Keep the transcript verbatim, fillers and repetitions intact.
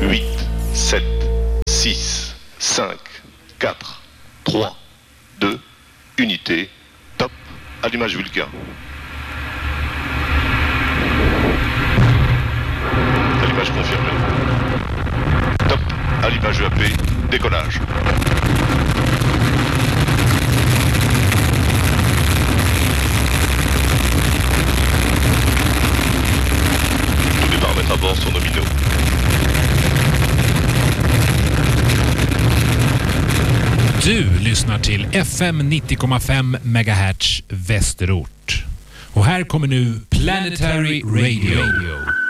huit, sept, six, cinq, quatre, trois, deux, unité, top, allumage Vulcain. Allumage confirmé. Top, allumage E A P, décollage. Tous les paramètres à bord sont nominaux. Du lyssnar till F M nittio komma fem megahertz Västerort. Och här kommer nu Planetary Radio.